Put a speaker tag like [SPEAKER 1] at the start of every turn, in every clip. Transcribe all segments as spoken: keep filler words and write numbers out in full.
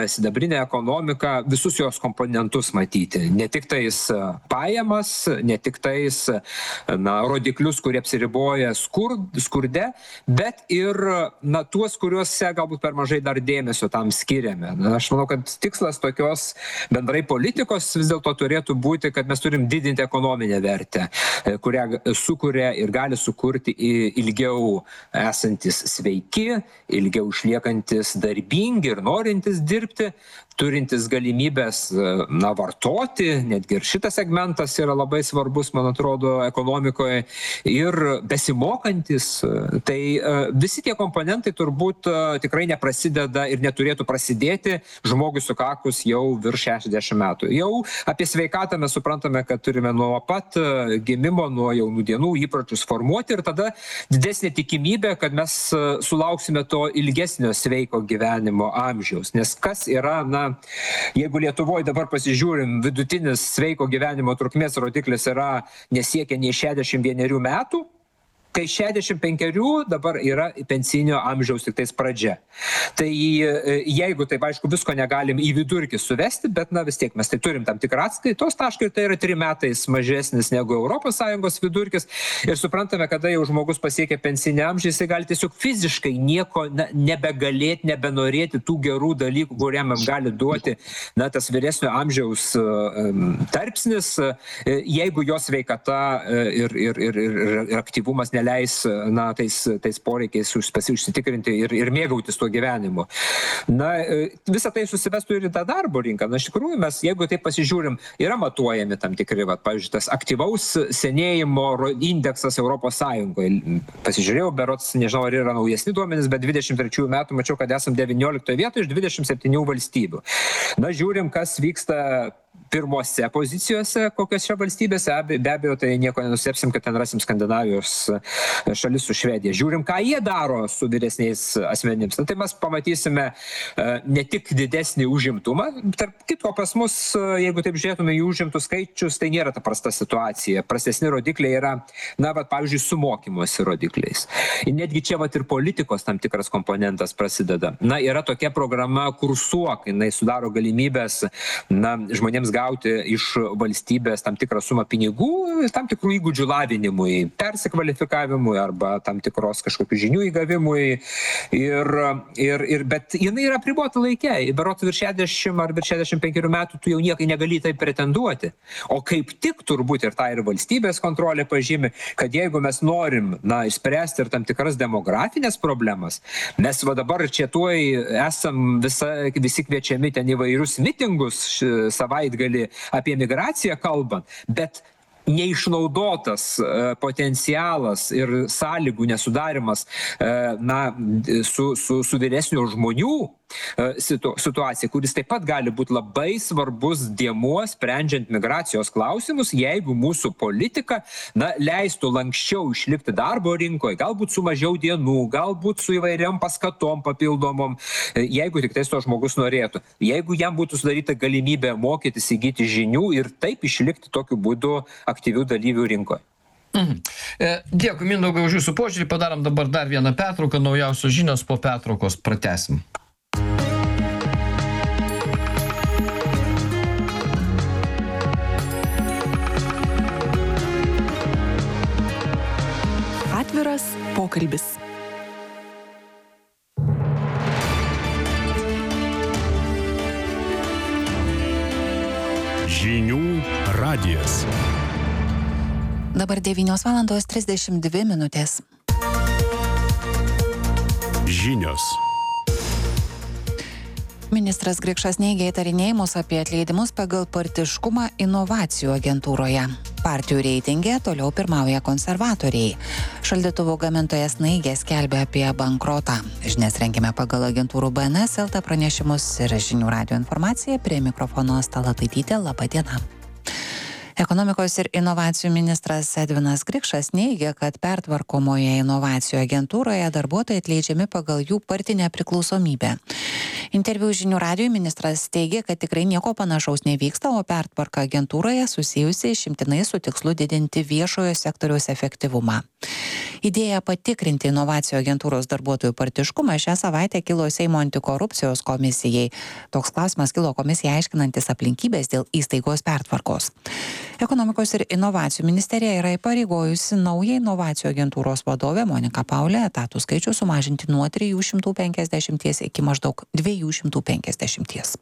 [SPEAKER 1] sidabrinę ekonomiką, visus jos komponentus matyti. Ne tik tais pajamas, ne tik tais na, rodiklius, kurie apsiriboja skur, skurde, bet ir na, tuos, kuriuose galbūt per mažai dar dėmesio tam skiriame. Na, aš manau, kad tikslas tokios bendrai politikos vis dėlto turėtų būti, kad mes turim didinti ekonominę vertę, kurią sukuria ir gali sukurti ilgiau esantis sveiki, ilgiau išliekantis darbingi ir norintis dirbti, turintis galimybės na, vartoti, netgi ir šitas segmentas yra labai svarbus, man atrodo, ekonomikoje, ir besimokantis. Tai visi tie komponentai turbūt tikrai neprasideda ir neturėtų prasidėti žmogui sukakus jau virš šešiasdešimt metų. Jau apie sveikatą mes suprantame, kad turime nuo pat gimimo, nuo jaunų dienų įpročius formuoti ir tada didesnė tikimybė, kad mes sulauksime to ilgesnio sveiko gyvenimo amžiaus. Nes kas yra, na, jeigu Lietuvoje dabar pasižiūrim, vidutinis sveiko gyvenimo trukmės rodiklis yra nesiekia nei šešiasdešimt vienerių metų, kai šešiasdešimt penkerių dabar yra pensinio amžiaus tik tais pradžia. Tai jeigu taip, aišku, visko negalim į vidurkį suvesti, bet na vis tiek mes tai turim tam tikrą atskaitos tašką ir tai yra trim metais mažesnis negu Europos Sąjungos vidurkis ir suprantame, kada jau žmogus pasiekia pensinį amžių, jisai gali tiesiog fiziškai nieko na, nebegalėti, nebenorėti tų gerų dalykų, kuriam gali duoti na, tas vyresnio amžiaus um, tarpsnis, jeigu jo sveikata ir, ir, ir, ir aktyvumas neleis na, tais, tais poreikiais užsitikrinti ir, ir mėgautis tuo gyvenimu. Na, visą tai susivestų ir į tą darbo rinką. Na, iš tikrųjų, mes, jeigu taip pasižiūrim, yra matuojami tam tikri, va, pavyzdžiui, tas aktyvaus senėjimo indeksas Europos Sąjungoje. Pasižiūrėjau, berods, nežinau, ar yra naujesni duomenys, bet dvidešimt trečiųjų metų mačiau, kad esam devynioliktoje vietoje iš dvidešimt septynių valstybių. Na, žiūrim, kas vyksta pirmose pozicijose, kokios čia valstybėse, be abejo, tai nieko nenustebsim, kad ten rasim Skandinavijos šalis su Švedija. Žiūrim, ką jie daro su vyresniais asmenims. Na, tai mes pamatysime ne tik didesnį užimtumą, tarp kitko pas mus, jeigu taip žiūrėtume į užimtų skaičius, tai nėra ta prasta situacija. Prastesni rodikliai yra, na, bet, pavyzdžiui, su mokymosi rodikliais. Ir netgi čia vat ir politikos tam tikras komponentas prasideda. Na, yra tokia programa Kursuok, jinai sudaro galimybės, na, žmonėms gauti iš valstybės tam tikrą sumą pinigų, tam tikrų įgūdžių lavinimui, persikvalifikavimui arba tam tikros kažkokių žinių įgavimui. Ir, ir, ir, bet jinai yra apribota laike. Berods virš šešiasdešimt ar virš šešiasdešimt penkerių metų tu jau niekai negali taip pretenduoti. O kaip tik turbūt ir tai ir valstybės kontrolė pažymi, kad jeigu mes norim na, išspręsti ir tam tikras demografinės problemas, mes va dabar čia tuoj esam visa, visi kviečiami ten įvairius mitingus savaitgalį apie migraciją kalbant, bet neišnaudotas potencialas ir sąlygų nesudarimas na, su, su, su vyresnio žmonių situ, situacija, kuris taip pat gali būti labai svarbus dėmuo sprendžiant migracijos klausimus, jeigu mūsų politika na, leistų lankščiau išlikti darbo rinkoje, galbūt su mažiau dienų, galbūt su įvairiam paskatom papildomom, jeigu tik tais to žmogus norėtų. Jeigu jam būtų sudaryta galimybė mokytis, įgyti žinių ir taip išlikti tokiu būdu aktyvių dalyvių rinkoje.
[SPEAKER 2] Mhm. Dėkui, Mindaugai, už jūsų požiūrį. Padarom dabar dar vieną pertrauką, naujausios žinios, po pertraukos pratęsim.
[SPEAKER 3] Atviras pokalbis.
[SPEAKER 4] Žinių radijas.
[SPEAKER 3] Dabar devynios valandos trisdešimt dvi minutės.
[SPEAKER 4] Žinios.
[SPEAKER 3] Ministras Grikšas neigia įtarinėjimus apie atleidimus pagal partiškumą inovacijų agentūroje. Partijų reitinge toliau pirmauja konservatoriai. Šaldytuvų gamintojas Snaigė skelbia apie bankrotą. Žinias renkime pagal agentūrų B N S L T pranešimus ir Žinių radijo informaciją. Prie mikrofono Asta Lataitytė. Labą dieną. Ekonomikos ir inovacijų ministras Edvinas Grikšas neigia, kad pertvarkomoje inovacijų agentūroje darbuotojai atleidžiami pagal jų partinę priklausomybę. Interviu Žinių radijui ministras teigia, kad tikrai nieko panašaus nevyksta, o pertvarka agentūroje susijusi išimtinai su tikslu didinti viešojo sektoriaus efektyvumą. Idėja patikrinti inovacijų agentūros darbuotojų partiškumą šią savaitę kilo Seimo antikorupcijos komisijai. Toks klausimas kilo komisijai aiškinantis aplinkybės dėl įstaigos pertvarkos. Ekonomikos ir inovacijų ministerija yra įpareigojusi naują inovacijų agentūros vadovę Moniką Paulę etatų skaičių sumažinti nuo trijų šimtų penkiasdešimties iki maždaug dviejų šimtų penkiasdešimties.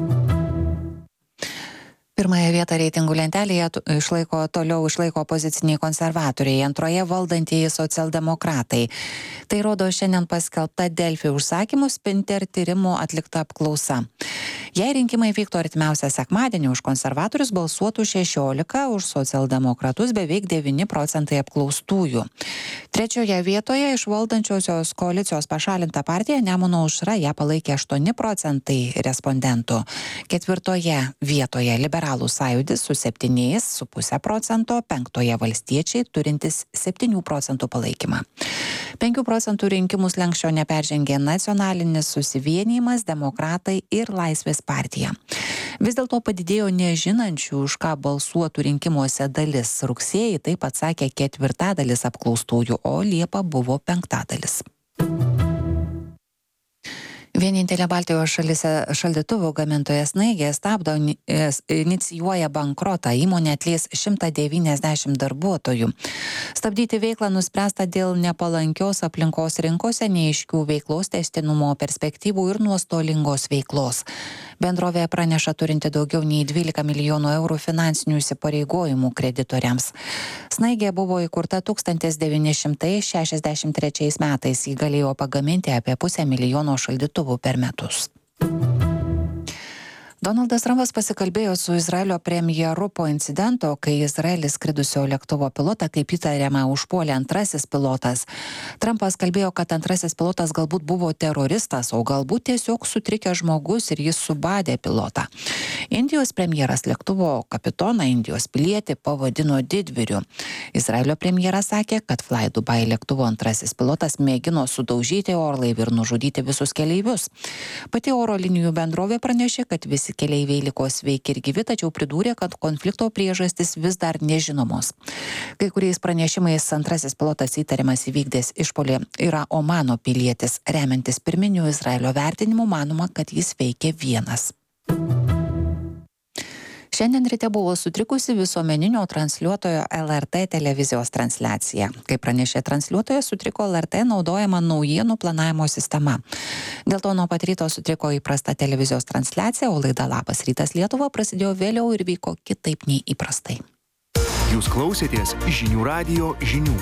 [SPEAKER 3] Pirmąją vietą reitingų lentelėje išlaiko, toliau išlaiko opoziciniai konservatoriai, antroje valdantieji socialdemokratai. Tai rodo šiandien paskelbta Delfi užsakymų Spinter tyrimų atlikta apklausa. Jei rinkimai vyktų artimiausią sekmadienį, už konservatorius balsuotų šešiolika, už socialdemokratus beveik devyni procentai apklaustųjų. Trečioje vietoje iš valdančiosios koalicijos pašalinta partija Nemuno aušra, ją palaikė aštuoni procentai respondentų. Ketvirtoje vietoje liberalų sąjūdis su septyniais su puse procento, penktoje valstiečiai turintis septynių procentų palaikymą. penkių procentų rinkimų slenksčio neperžengė Nacionalinis susivienijimas, Demokratai ir Laisvės partija. Vis dėlto padidėjo nežinančių, už ką balsuotų rinkimuose dalis. Rugsėjį taip atsakė ketvirtadalis apklaustųjų, o Liepa buvo penktadalis. Vienintelė Baltijos šalyse šaldytuvų gamintoja Snaigė stabdo, inicijuoja bankrotą, įmonė atleis šimtą devyniasdešimt darbuotojų. Stabdyti veiklą nuspręsta dėl nepalankios aplinkos rinkose, neaiškių veiklos tęstinumo perspektyvų ir nuostolingos veiklos. Bendrovė praneša turinti daugiau nei dvylika milijonų eurų finansinių įsipareigojimų kreditoriams. Snaigė buvo įkurta tūkstantis devyni šimtai šešiasdešimt trečiais metais, jį galėjo pagaminti apie pusę milijono šaldytuvų per metus. Donaldas Trumpas pasikalbėjo su Izraelio premjeru po incidento, kai Izraelis skridusio lėktuvo pilotą, kaip įtariama, užpuolė antrasis pilotas. Trumpas kalbėjo, kad antrasis pilotas galbūt buvo teroristas, o galbūt tiesiog sutrikęs žmogus ir jis subadė pilotą. Indijos premjeras lėktuvo kapitoną, Indijos pilietį, pavadino didvyriu. Izraelio premjeras sakė, kad Fly Dubai lėktuvo antrasis pilotas mėgino sudaužyti orlaivį ir nužudyti visus keleivius. Pati oro linijų bendrovė pranešė, kad visi keleiviai liko sveiki ir gyvi, tačiau pridūrė, kad konflikto priežastis vis dar nežinomos. Kai kuriais pranešimais antrasis pilotas įtariamas įvykdęs išpuolį yra Omano pilietis. Remiantis pirminiu Izraelio vertinimu, manoma, kad jis veikė vienas. Šiandien ryte buvo sutrikusi visuomeninio transliuotojo L R T televizijos transliacija. Kaip pranešė transliuotojas, sutriko L R T naudojama naujienų planavimo sistema. Dėl to nuo pat ryto sutriko įprasta televizijos transliacija, o laida Labas rytas Lietuva prasidėjo vėliau ir vyko kitaip nei įprastai.
[SPEAKER 5] Jūs klausėtės Žinių radijo žinių.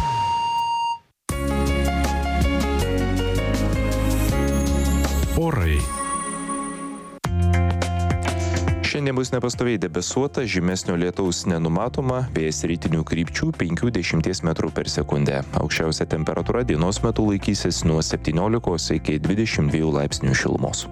[SPEAKER 4] Orai.
[SPEAKER 6] Šiandien bus nepastoviai debesuota, žymesnio lietaus nenumatoma, vėjas rytinių krypčių penki dešimt metrų per sekundę. Aukščiausia temperatūra dienos metu laikysis nuo septyniolikos iki dvidešimt dviejų laipsnių šilumos.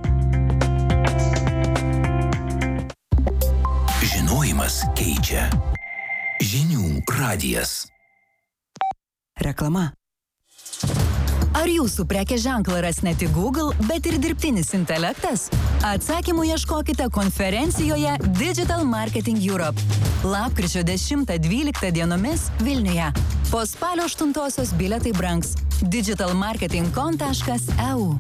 [SPEAKER 7] Žinojimas keičia. Žinių radijas.
[SPEAKER 8] Reklama. Ar jūsų prekės ženklą ras ne tik Google, bet ir dirbtinis intelektas? Atsakymų ieškokite konferencijoje Digital Marketing Europe. Lapkričio dešimtą dvyliktą dienomis Vilniuje. Po spalio aštuntosios bilietai brangs. digital marketing com taškas e u.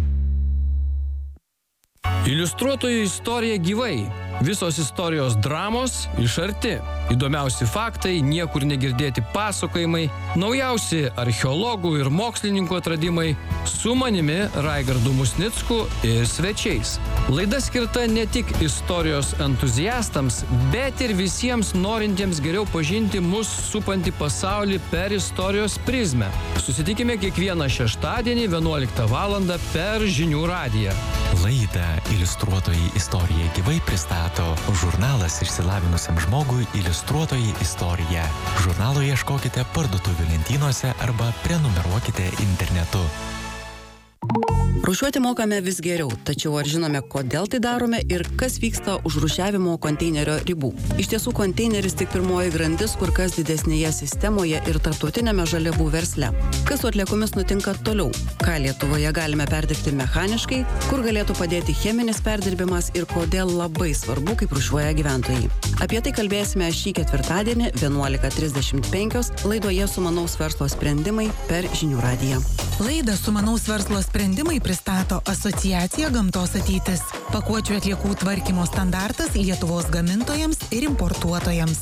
[SPEAKER 2] Iliustruotojų istorija gyvai. Visos istorijos dramos iš arti. Įdomiausi faktai, niekur negirdėti pasakojimai, naujausi archeologų ir mokslininkų atradimai, su manimi Raigardu Musnicku ir svečiais. Laida skirta ne tik istorijos entuziastams, bet ir visiems norintiems geriau pažinti mus supantį pasaulį per istorijos prizmę. Susitikime kiekvieną šeštadienį vienuoliktą valandą per Žinių radiją.
[SPEAKER 9] Laidą Iliustruotojai istorija gyvai pristato žurnalas išsilavinusiam žmogui Iliustruotojai istorija. Žurnalo ieškokite parduotuvių lentynose arba prenumeruokite internetu.
[SPEAKER 10] Rūšiuoti mokame vis geriau, tačiau ar žinome, kodėl tai darome ir kas vyksta už rūšiavimo konteinerio ribų? Iš tiesų, konteineris tik pirmoji grandis kur kas didesnėje sistemoje ir tarptautinėme žaliavų versle. Kas su atliekomis nutinka toliau? Ką Lietuvoje galime perdirbti mechaniškai, kur galėtų padėti cheminis perdirbimas ir kodėl labai svarbu, kaip rūšiuoja gyventojai. Apie tai kalbėsime šį ketvirtadienį vienuolika trisdešimt penkios laidoje Sumanaus verslo sprendimai per Žinių radiją.
[SPEAKER 11] Laidą Sumanaus verslo sprendimai pristato Asociacija Gamtos ateitis. Pakuočių atliekų tvarkymo standartas Lietuvos gamintojams ir importuotojams.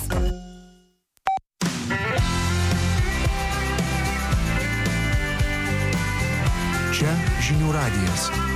[SPEAKER 5] Čia Žinių radijas.